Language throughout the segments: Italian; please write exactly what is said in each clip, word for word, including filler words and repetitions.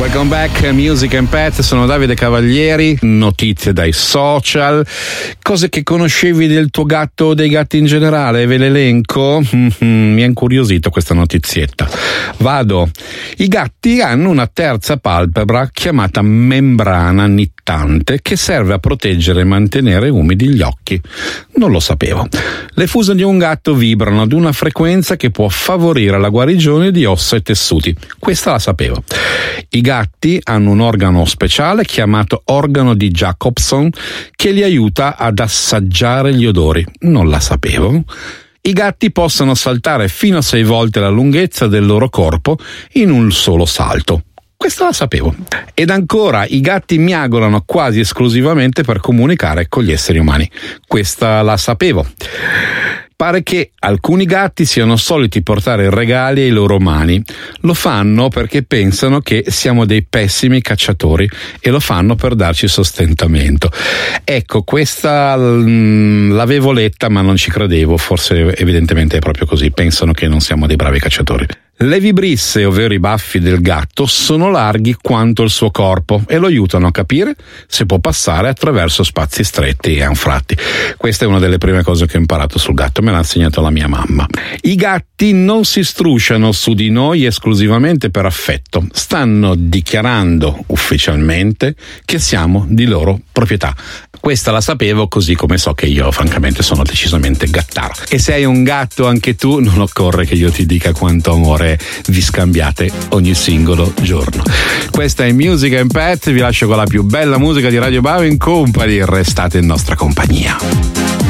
Welcome back, Music and Pet, sono Davide Cavalieri. Notizie dai social, cose che conoscevi del tuo gatto o dei gatti in generale, ve l'elenco? Mm-hmm, mi ha incuriosito questa notizietta. Vado. I gatti hanno una terza palpebra chiamata membrana nittante che serve a proteggere e mantenere umidi gli occhi. Non lo sapevo. Le fusa di un gatto vibrano ad una frequenza che può favorire la guarigione di ossa e tessuti. Questa la sapevo. I gatti hanno un organo speciale chiamato organo di Jacobson che li aiuta ad assaggiare gli odori. Non la sapevo. I gatti possono saltare fino a sei volte la lunghezza del loro corpo in un solo salto. Questa la sapevo. Ed ancora, i gatti miagolano quasi esclusivamente per comunicare con gli esseri umani. Questa la sapevo. Pare che alcuni gatti siano soliti portare regali ai loro umani. Lo fanno perché pensano che siamo dei pessimi cacciatori e lo fanno per darci sostentamento. Ecco, questa mh, l'avevo letta ma non ci credevo, forse evidentemente è proprio così, pensano che non siamo dei bravi cacciatori. Le vibrisse, ovvero i baffi del gatto, sono larghi quanto il suo corpo e lo aiutano a capire se può passare attraverso spazi stretti e anfratti. Questa è una delle prime cose che ho imparato sul gatto, me l'ha insegnato la mia mamma. I gatti non si strusciano su di noi esclusivamente per affetto, stanno dichiarando ufficialmente che siamo di loro proprietà. Questa la sapevo, così come so che io francamente sono decisamente gattaro. E se hai un gatto anche tu, non occorre che io ti dica quanto amore vi scambiate ogni singolo giorno. Questa è Music and Pet, vi lascio con la più bella musica di Radio Bavin Company, restate in nostra compagnia.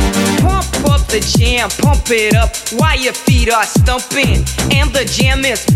Pump up the jam, pump it up while your feet are stumping and the jam is